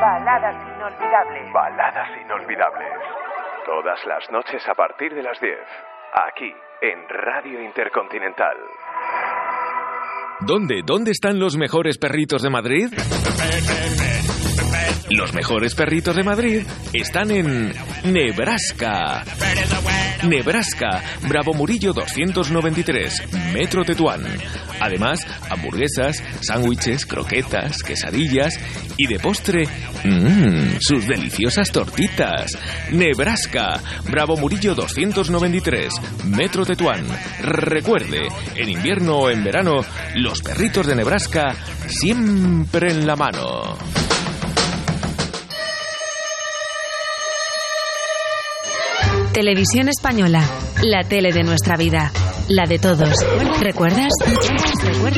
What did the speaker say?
Baladas inolvidables. Baladas inolvidables. Todas las noches a partir de las 10. Aquí, en Radio Intercontinental. ¿Dónde están los mejores perritos de Madrid? Los mejores perritos de Madrid están en Nebraska. Nebraska, Bravo Murillo 293, Metro Tetuán. Además, hamburguesas, sándwiches, croquetas, quesadillas y de postre, sus deliciosas tortitas. Nebraska, Bravo Murillo 293, Metro Tetuán. Recuerde, en invierno o en verano, los perritos de Nebraska siempre en la mano. Televisión Española, la tele de nuestra vida, la de todos. ¿Recuerdas?